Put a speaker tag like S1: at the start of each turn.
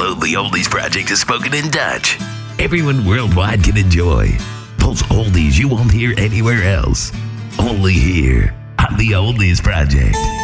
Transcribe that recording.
S1: Although the Oldies Project is spoken in Dutch, everyone worldwide can enjoy those oldies you won't hear anywhere else. Only here on the Oldies Project.